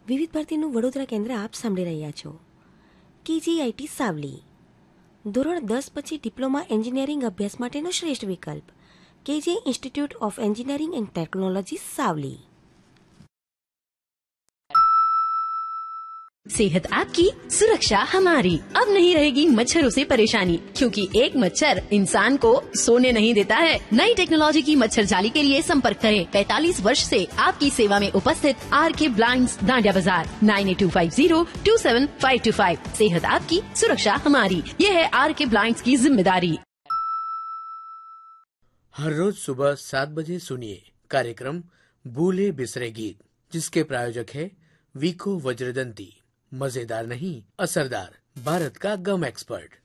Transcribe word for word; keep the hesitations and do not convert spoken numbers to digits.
વિવિધ ભારતીનું વડોદરા કેન્દ્ર આપ સાંભળી રહ્યા છો. કેજીઆઈટી સાવલી ધોરણ દસ પછી ડિપ્લોમા એન્જિનિયરિંગ અભ્યાસ માટેનો શ્રેષ્ઠ વિકલ્પ. કેજે institute of engineering and technology सावली. सेहत आपकी, सुरक्षा हमारी. अब नहीं रहेगी मच्छरों से परेशानी, क्योंकि एक मच्छर इंसान को सोने नहीं देता है. नई टेक्नोलॉजी की मच्छर जाली के लिए संपर्क करें. पैंतालीस वर्ष से आपकी सेवा में उपस्थित आर के ब्लाइंड्स, दांडिया बाजार. Nine eight to five zero to seven five to five. सेहत आपकी, सुरक्षा हमारी. ये है आर के ब्लाइंड्स की जिम्मेदारी. हर रोज सुबह सात बजे सुनिए कार्यक्रम भूले बिसरे गीत, जिसके प्रायोजक है वीको वज्रदंती. मजेदार नहीं, असरदार, भारत का गम एक्सपर्ट.